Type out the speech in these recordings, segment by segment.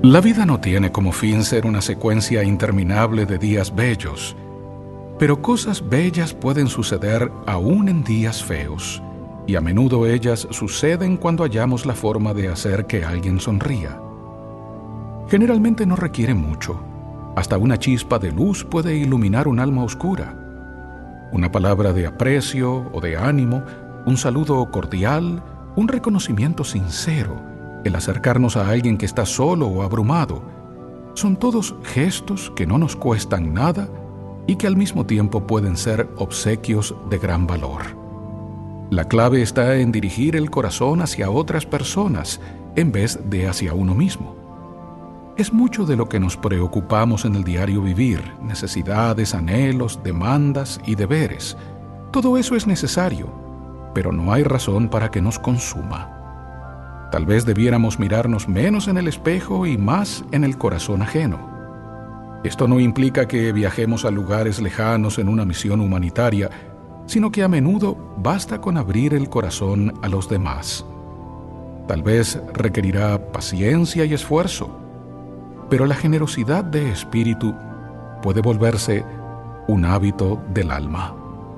La vida no tiene como fin ser una secuencia interminable de días bellos, pero cosas bellas pueden suceder aún en días feos, y a menudo ellas suceden cuando hallamos la forma de hacer que alguien sonría. Generalmente no requiere mucho. Hasta una chispa de luz puede iluminar un alma oscura. Una palabra de aprecio o de ánimo, un saludo cordial, un reconocimiento sincero, el acercarnos a alguien que está solo o abrumado, son todos gestos que no nos cuestan nada y que al mismo tiempo pueden ser obsequios de gran valor. La clave está en dirigir el corazón hacia otras personas en vez de hacia uno mismo. Es mucho de lo que nos preocupamos en el diario vivir: necesidades, anhelos, demandas y deberes. Todo eso es necesario, pero no hay razón para que nos consuma. Tal vez debiéramos mirarnos menos en el espejo y más en el corazón ajeno. Esto no implica que viajemos a lugares lejanos en una misión humanitaria, sino que a menudo basta con abrir el corazón a los demás. Tal vez requerirá paciencia y esfuerzo, pero la generosidad de espíritu puede volverse un hábito del alma.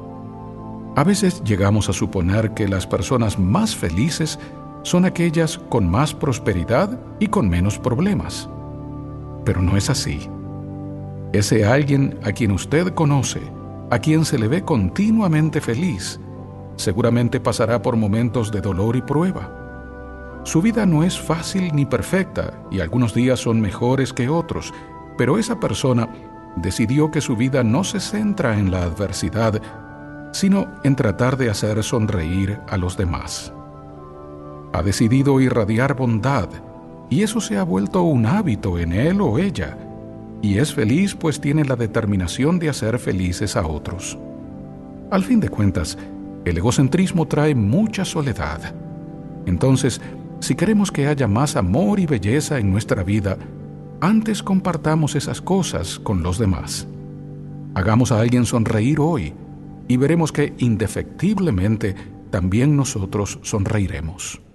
A veces llegamos a suponer que las personas más felices son aquellas con más prosperidad y con menos problemas. Pero no es así. Ese alguien a quien usted conoce, a quien se le ve continuamente feliz, seguramente pasará por momentos de dolor y prueba. Su vida no es fácil ni perfecta y algunos días son mejores que otros, pero esa persona decidió que su vida no se centra en la adversidad, sino en tratar de hacer sonreír a los demás. Ha decidido irradiar bondad, y eso se ha vuelto un hábito en él o ella, y es feliz pues tiene la determinación de hacer felices a otros. Al fin de cuentas, el egocentrismo trae mucha soledad. Entonces, si queremos que haya más amor y belleza en nuestra vida, antes compartamos esas cosas con los demás. Hagamos a alguien sonreír hoy, y veremos que indefectiblemente también nosotros sonreiremos.